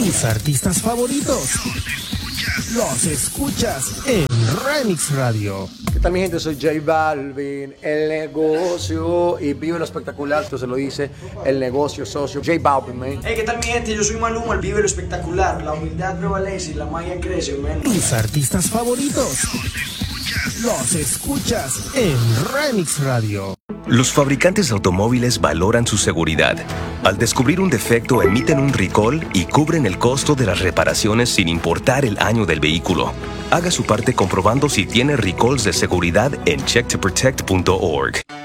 Tus artistas favoritos los escuchas en Remix Radio. ¿Qué tal, mi gente? Soy J Balvin, el negocio, y vive lo espectacular. Esto se lo dice el negocio socio J Balvin, man. Hey, ¿qué tal, mi gente? Yo soy Maluma, el vive lo espectacular. La humildad prevalece y la magia crece, man. Tus artistas favoritos los escuchas en Remix Radio. Los fabricantes de automóviles valoran su seguridad. Al descubrir un defecto, emiten un recall y cubren el costo de las reparaciones sin importar el año del vehículo. Haga su parte comprobando si tiene recalls de seguridad en checktoprotect.org.